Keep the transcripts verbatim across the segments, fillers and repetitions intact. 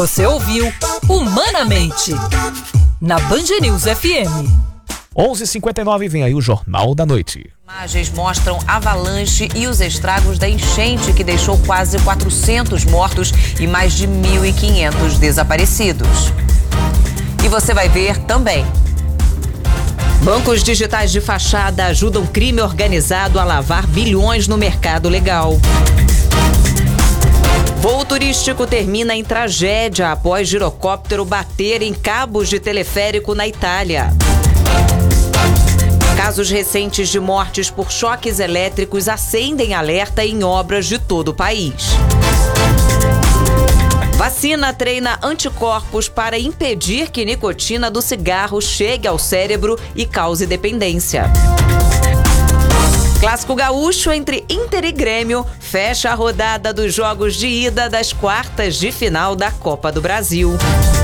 Você ouviu Humanamente, na Band News F M. onze e cinquenta e nove, vem aí o Jornal da Noite. Imagens mostram avalanche e os estragos da enchente que deixou quase quatrocentos mortos e mais de mil e quinhentos desaparecidos. E você vai ver também. Bancos digitais de fachada ajudam crime organizado a lavar bilhões no mercado legal. Voo turístico termina em tragédia após girocóptero bater em cabos de teleférico na Itália. Casos recentes de mortes por choques elétricos acendem alerta em obras de todo o país. Vacina treina anticorpos para impedir que nicotina do cigarro chegue ao cérebro e cause dependência. Clássico gaúcho entre Inter e Grêmio fecha a rodada dos jogos de ida das quartas de final da Copa do Brasil.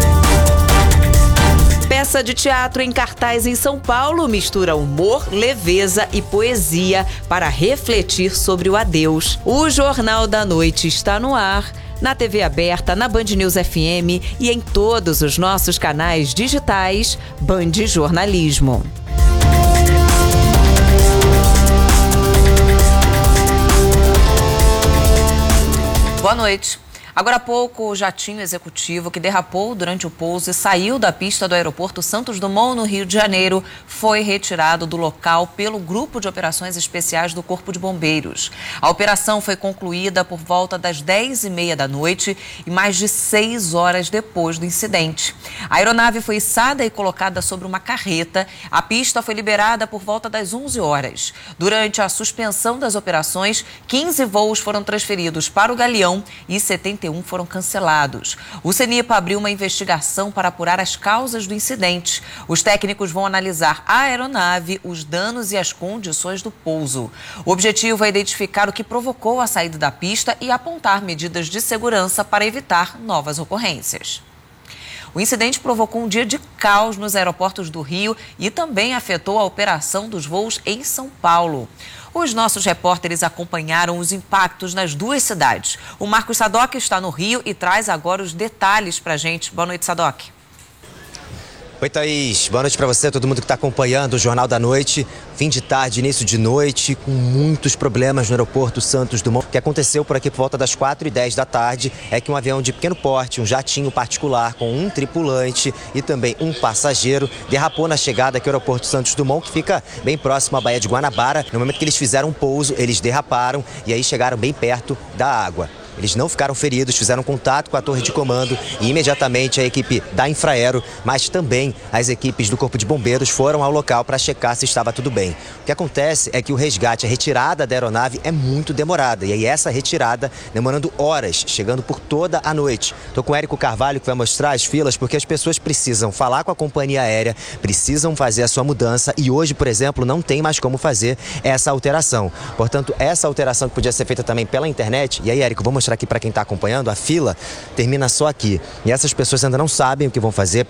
Peça de teatro em cartaz em São Paulo mistura humor, leveza e poesia para refletir sobre o adeus. O Jornal da Noite está no ar, na T V aberta, na Band News F M e em todos os nossos canais digitais Band Jornalismo. Boa noite. Agora há pouco, o jatinho executivo que derrapou durante o pouso e saiu da pista do aeroporto Santos Dumont, no Rio de Janeiro, foi retirado do local pelo Grupo de Operações Especiais do Corpo de Bombeiros. A operação foi concluída por volta das dez e meia da noite e mais de seis horas depois do incidente. A aeronave foi içada e colocada sobre uma carreta. A pista foi liberada por volta das onze horas. Durante a suspensão das operações, quinze voos foram transferidos para o Galeão e setenta e um foram cancelados. O CENIPA abriu uma investigação para apurar as causas do incidente. Os técnicos vão analisar a aeronave, os danos e as condições do pouso. O objetivo é identificar o que provocou a saída da pista e apontar medidas de segurança para evitar novas ocorrências. O incidente provocou um dia de caos nos aeroportos do Rio e também afetou a operação dos voos em São Paulo. Os nossos repórteres acompanharam os impactos nas duas cidades. O Marcos Sadoc está no Rio e traz agora os detalhes para a gente. Boa noite, Sadoc. Oi, Thaís. Boa noite para você, todo mundo que está acompanhando o Jornal da Noite. Fim de tarde, início de noite, com muitos problemas no aeroporto Santos Dumont. O que aconteceu por aqui por volta das quatro e dez da tarde é que um avião de pequeno porte, um jatinho particular com um tripulante e também um passageiro, derrapou na chegada aqui ao aeroporto Santos Dumont, que fica bem próximo à Baía de Guanabara. No momento que eles fizeram um pouso, eles derraparam e aí chegaram bem perto da água. Eles não ficaram feridos, fizeram contato com a torre de comando e imediatamente a equipe da Infraero, mas também as equipes do Corpo de Bombeiros foram ao local para checar se estava tudo bem. O que acontece é que o resgate, a retirada da aeronave é muito demorada. E aí essa retirada demorando horas, chegando por toda a noite. Estou com o Érico Carvalho que vai mostrar as filas, porque as pessoas precisam falar com a companhia aérea, precisam fazer a sua mudança e hoje, por exemplo, não tem mais como fazer essa alteração. Portanto, essa alteração que podia ser feita também pela internet, e aí, Érico, vamos mostrar aqui para quem está acompanhando, a fila termina só aqui. E essas pessoas ainda não sabem o que vão fazer.